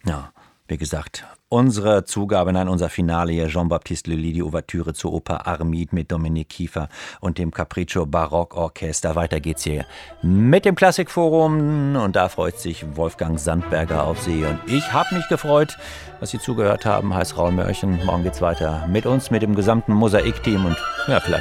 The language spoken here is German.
Ja, wie gesagt, unsere Zugabe, unser Finale hier, Jean-Baptiste Lully, die Ouvertüre zur Oper Armide mit Dominique Kiefer und dem Capriccio Barockorchester. Weiter geht's hier mit dem Klassikforum und da freut sich Wolfgang Sandberger auf Sie. Und ich habe mich gefreut, dass Sie zugehört haben. Heißt Raul Mörchen. Morgen geht's weiter mit uns, mit dem gesamten Mosaik-Team und ja, vielleicht